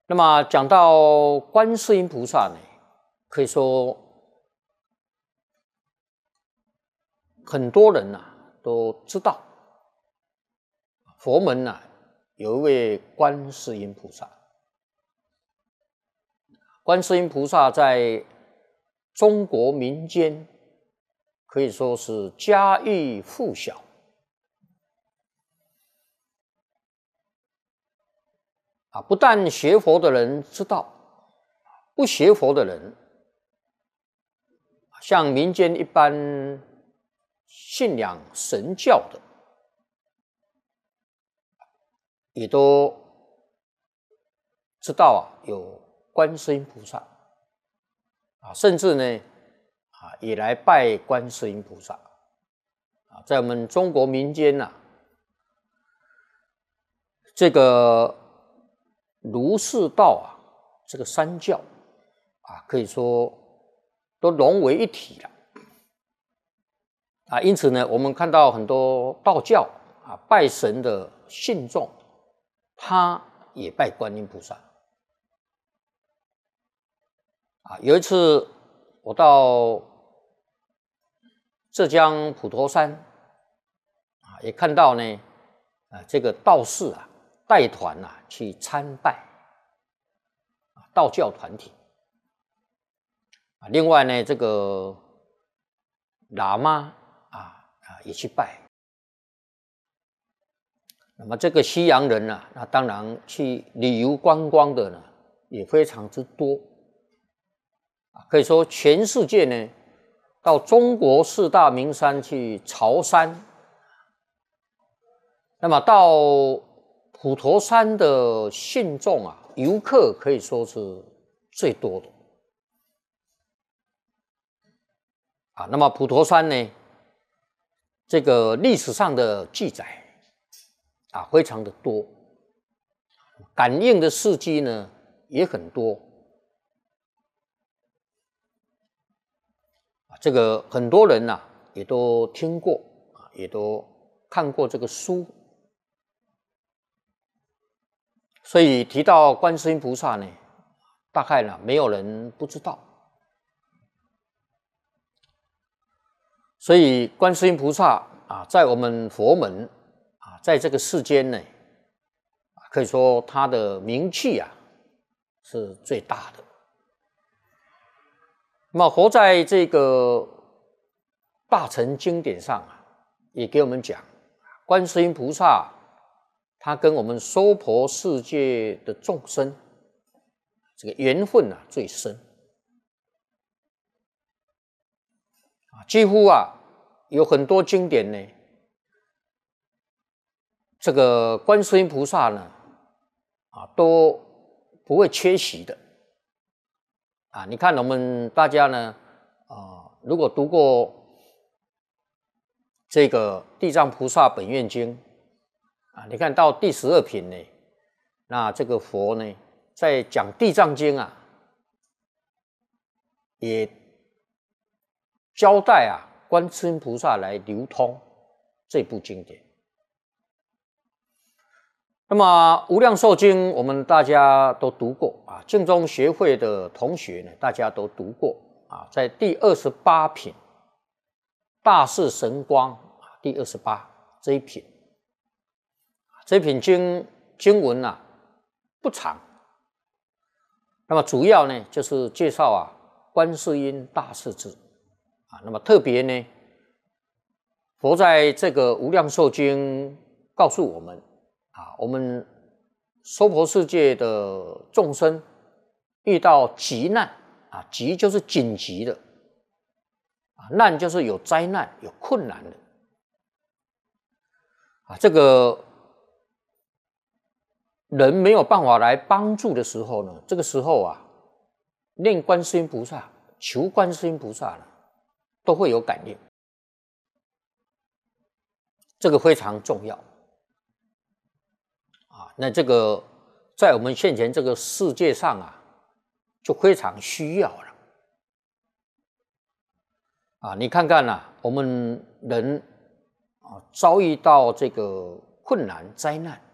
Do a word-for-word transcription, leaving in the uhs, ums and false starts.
那么讲到观世音菩萨呢，可以说很多人啊都知道，佛门啊有一位观世音菩萨。观世音菩萨在中国民间可以说是家喻户晓。啊，不但学佛的人知道，不学佛的人，像民间一般信仰神教的，也都知道啊，有观世音菩萨啊，甚至呢啊也来拜观世音菩萨啊，在我们中国民间呐、啊，这个儒释道啊，这个三教啊，可以说都融为一体了啊。因此呢，我们看到很多道教啊拜神的信众，他也拜观音菩萨啊。有一次我到浙江普陀山啊，也看到呢啊这个道士啊带团啊去参拜道教团体啊，另外呢，这个喇嘛啊啊也去拜。那么这个西洋人呢、啊，那当然去旅游观光的呢也非常之多啊，可以说全世界呢到中国四大名山去朝山，那么到普陀山的信众啊，游客可以说是最多的啊。那么普陀山呢，这个历史上的记载啊，非常的多，感应的事迹呢也很多啊。这个很多人呐、啊、也都听过啊，也都看过这个书。所以提到观世音菩萨呢，大概呢没有人不知道。所以观世音菩萨啊，在我们佛门啊，在这个世间呢，可以说他的名气啊是最大的。那么活在这个大乘经典上啊，也给我们讲，观世音菩萨他跟我们娑婆世界的众生这个缘分啊最深啊，几乎啊有很多经典呢，这个观世音菩萨呢啊都不会缺席的啊。你看我们大家呢啊，如果读过这个《地藏菩萨本愿经》啊，你看到第十二品呢，那这个佛呢在讲《地藏经》啊，也交代啊观世音菩萨来流通这部经典。那么《无量寿经》我们大家都读过啊，净宗学会的同学呢，大家都读过啊，在第二十八品大士神光第二十八这一品。这品经经文啊不长，那么主要呢就是介绍啊观世音大势至啊。那么特别呢，佛在这个无量寿经告诉我们啊，我们娑婆世界的众生遇到急难啊，急就是紧急的啊，难就是有灾难有困难的啊，这个人没有办法来帮助的时候呢，这个时候啊，念观世音菩萨、求观世音菩萨呢，都会有感应，这个非常重要啊。那这个在我们现前这个世界上啊，就非常需要了啊。你看看啊，我们人啊遭遇到这个困难灾难。